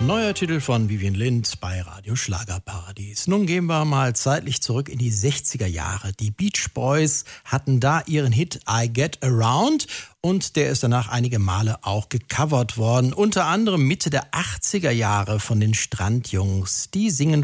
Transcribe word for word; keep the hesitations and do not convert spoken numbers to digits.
Neuer Titel von Vivian Lind bei Radio Schlagerparadies. Nun gehen wir mal zeitlich zurück in die sechziger Jahre. Die Beach Boys hatten da ihren Hit I Get Around und der ist danach einige Male auch gecovert worden. Unter anderem Mitte der achtziger Jahre von den Strandjungs. Die singen